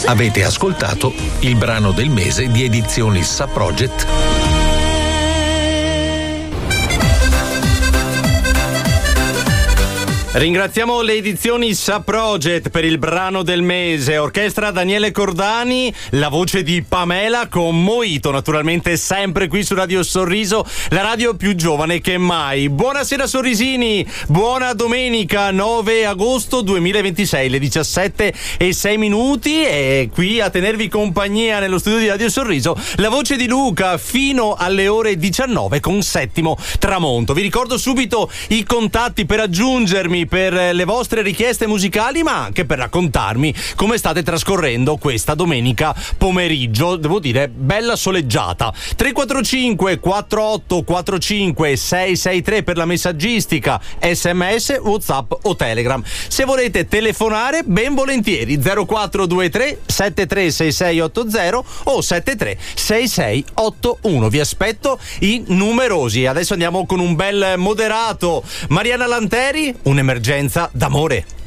Avete ascoltato il brano del mese di Edizioni Sa Project. Ringraziamo le edizioni Sa Project per il brano del mese. Orchestra Daniele Cordani, la voce di Pamela con Mojito, naturalmente sempre qui su Radio Sorriso, la radio più giovane che mai. Buonasera sorrisini, buona domenica 9 agosto 2026, le 17:06 e qui a tenervi compagnia nello studio di Radio Sorriso la voce di Luca fino alle ore 19 con Settimo Tramonto. Vi ricordo subito i contatti per aggiungermi per le vostre richieste musicali, ma anche per raccontarmi come state trascorrendo questa domenica pomeriggio, devo dire bella soleggiata. 345 48 45 663 per la messaggistica, SMS, WhatsApp o Telegram. Se volete telefonare, ben volentieri 0423 736680 o 736681. Vi aspetto in numerosi. Adesso andiamo con un bel moderato. Mariana Lanteri, un'emergenza d'amore.